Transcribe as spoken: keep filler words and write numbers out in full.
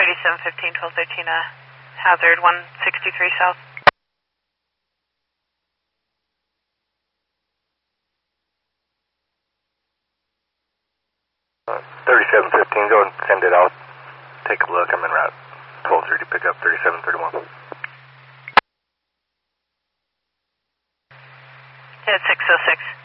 thirty-seven fifteen, twelve thirteen, uh, hazard one sixty-three south. Uh, thirty-seven fifteen, go and send it out. Take a look, I'm en route. twelve thirty, pick up thirty-seven thirty-one. Yeah, six oh six.